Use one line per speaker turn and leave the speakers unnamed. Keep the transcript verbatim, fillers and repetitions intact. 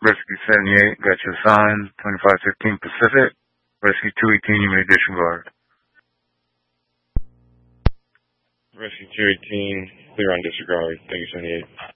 Rescue seventy-eight, got your sign, twenty-five fifteen Pacific. Rescue two eighteen, you may disregard.
Rescue two eighteen, clear on disregard. Thank you, seventy-eight.